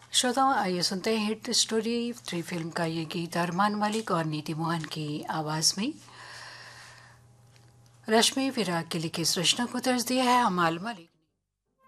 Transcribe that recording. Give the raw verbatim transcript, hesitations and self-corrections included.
श्रोताओं, आइए सुनते हैं हिट स्टोरी थ्री फिल्म का ये गीत अरमान मलिक और नीति मोहन की आवाज़ में। रश्मि विराग के लिखे इस रचना को तर्ज दिया है अमाल मलिक।